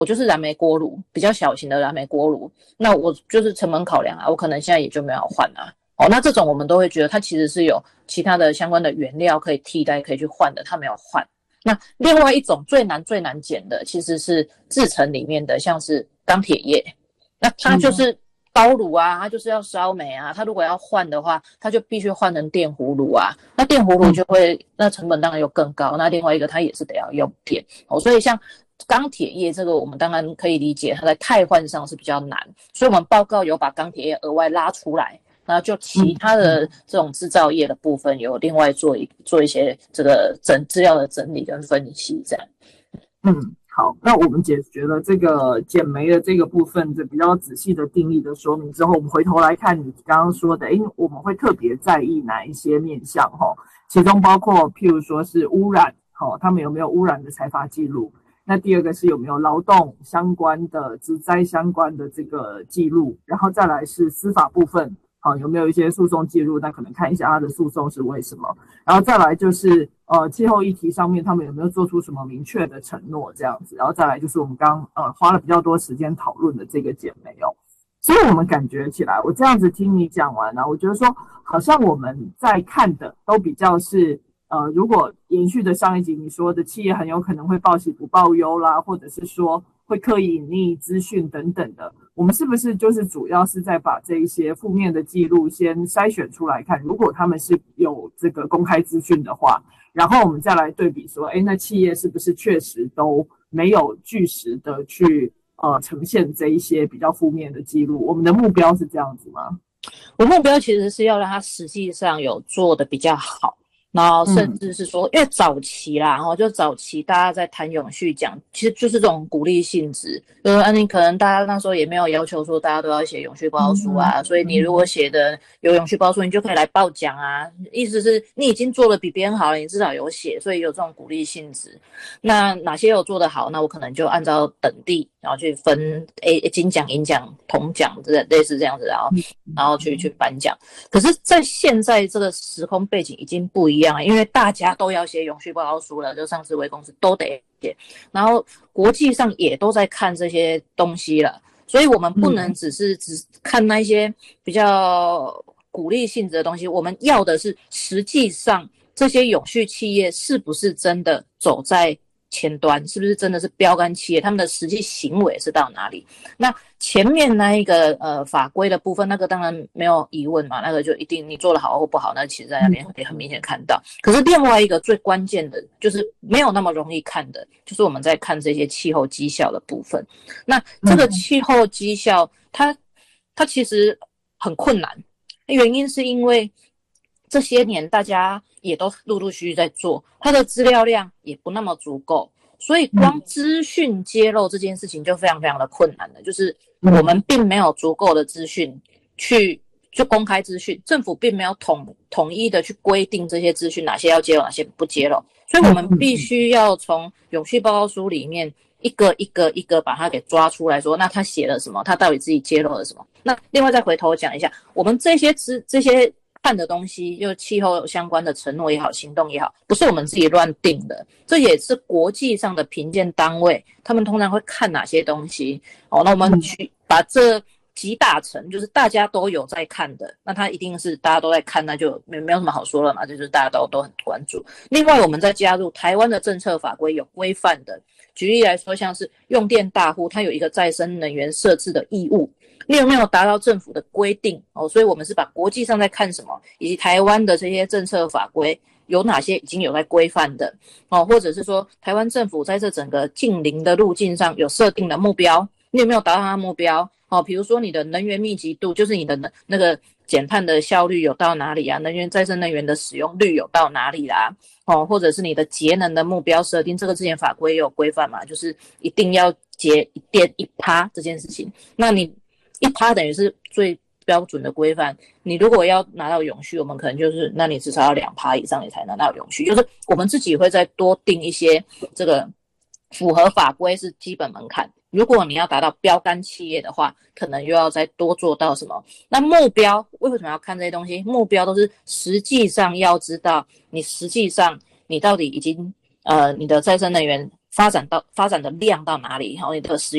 我就是燃煤锅炉，比较小型的燃煤锅炉，那我就是成本考量啊，我可能现在也就没有换啊。那这种我们都会觉得它其实是有其他的相关的原料可以替代，可以去换的，它没有换。那另外一种最难减的，其实是制成里面的，像是钢铁业，那它就是高炉啊，它就是要烧煤啊，它如果要换的话，它就必须换成电葫芦啊，那电葫芦就会，那成本当然又更高。那另外一个它也是得要用电所以像钢铁业这个，我们当然可以理解，它在汰换上是比较难，所以我们报告有把钢铁业额外拉出来。然后就其他的这种制造业的部分有另外做一些这个资料的整理跟分析这样。 好，那我们解决了这个减煤的这个部分的比较仔细的定义的说明之后，我们回头来看你刚刚说的，我们会特别在意哪一些面向其中包括譬如说是污染他们有没有污染的采罚记录，那第二个是有没有劳动相关的职灾相关的这个记录，然后再来是司法部分有没有一些诉讼记录，那可能看一下他的诉讼是为什么，然后再来就是气候议题上面他们有没有做出什么明确的承诺这样子，然后再来就是我们刚花了比较多时间讨论的这个减煤所以我们感觉起来，我这样子听你讲完我觉得说好像我们在看的都比较是如果延续的上一集你说的企业很有可能会报喜不报忧啦，或者是说会刻意隐匿资讯等等的，我们是不是就是主要是在把这一些负面的记录先筛选出来看，如果他们是有这个公开资讯的话，然后我们再来对比说那企业是不是确实都没有据实的去呈现这一些比较负面的记录，我们的目标是这样子吗？ 我目标其实是要让它实际上有做的比较好，然后甚至是说因为早期啦就早期大家在谈永续讲其实就是这种鼓励性质，就是你可能大家那时候也没有要求说大家都要写永续报告书啊，所以你如果写的有永续报告书，你就可以来报奖啊，意思是你已经做的比别人好了，你至少有写，所以有这种鼓励性质。那哪些有做得好，那我可能就按照等地然后去分金奖银奖铜奖类似这样子，然后去颁奖。可是在现在这个时空背景已经不一样了，因为大家都要写永续报告书了，就上市微公司都得写，然后国际上也都在看这些东西了，所以我们不能只看那些比较鼓励性质的东西，我们要的是实际上这些永续企业是不是真的走在前端，是不是真的是标杆企业，他们的实际行为是到哪里。那前面那一个法规的部分，那个当然没有疑问嘛，那个就一定你做得好或不好，那其实在那边可以很明显看到。可是另外一个最关键的就是没有那么容易看的，就是我们在看这些气候绩效的部分。那这个气候绩效它其实很困难，原因是因为这些年大家也都陆陆续续在做，它的资料量也不那么足够，所以光资讯揭露这件事情就非常非常的困难了，就是我们并没有足够的资讯就公开资讯，政府并没有统一的去规定这些资讯哪些要揭露，哪些不揭露，所以我们必须要从永续报告书里面一个把它给抓出来说，那他写了什么，他到底自己揭露了什么。那另外再回头讲一下，我们这些看的东西，就气候相关的承诺也好，行动也好，不是我们自己乱定的，这也是国际上的评鉴单位，他们通常会看哪些东西那我们去把这集大成，就是大家都有在看的，那它一定是大家都在看，那就没有什么好说了嘛，就是大家都很关注。另外我们再加入台湾的政策法规有规范的，举例来说，像是用电大户，它有一个再生能源设置的义务，你有没有达到政府的规定所以我们是把国际上在看什么，以及台湾的这些政策法规有哪些已经有在规范的或者是说台湾政府在这整个净零的路径上有设定的目标，你有没有达到它的目标比如说你的能源密集度，就是你的那个减碳的效率有到哪里啊，再生能源的使用率有到哪里啦或者是你的节能的目标设定，这个之前法规也有规范嘛，就是一定要节电1%这件事情，那你1%等于是最标准的规范，你如果要拿到永续，我们可能就是那你至少要2%以上你才拿到永续，就是我们自己会再多定一些这个符合法规是基本门槛，如果你要达到标杆企业的话，可能又要再多做到什么。那目标为什么要看这些东西？目标都是实际上要知道你实际上你到底已经你的再生能源发展的量到哪里，然后你的使